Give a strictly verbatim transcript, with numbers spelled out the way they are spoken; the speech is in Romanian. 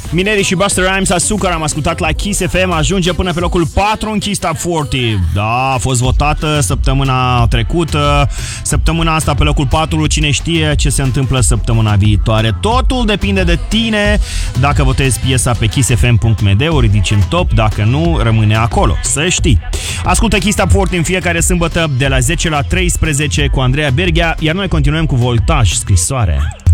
Mineri și Busta Rhymes, Asucar, am ascultat la Kiss F M, ajunge până pe locul patru în Kiss Top patruzeci. Da, a fost votată săptămâna trecută, săptămâna asta pe locul patru, cine știe ce se întâmplă săptămâna viitoare. Totul depinde de tine, dacă votezi piesa pe kiss f m punct m d, o ridici în top, dacă nu, rămâne acolo, să știi. Ascultă Kiss Top patruzeci în fiecare sâmbătă de la zece la treisprezece cu Andreea Berghia, iar noi continuăm cu Voltaj, scrisoare.